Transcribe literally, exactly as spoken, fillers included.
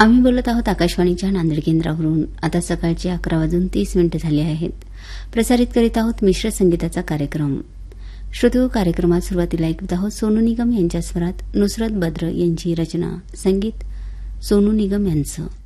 आम्ही बोलत आहोत आकाशवाणीच्या नांदेड केंद्रावरून. आता सकाळचे अकरा वाजून तीस मिनिटं झाली आहेत. प्रसारित करीत आहोत मिश्र संगीताचा कार्यक्रम. श्रोतो, कार्यक्रमात सुरुवातीला ऐकत आहोत सोनू निगम यांच्या स्वरात नुसरत बद्र यांची रचना, संगीत सोनू निगम यांचं.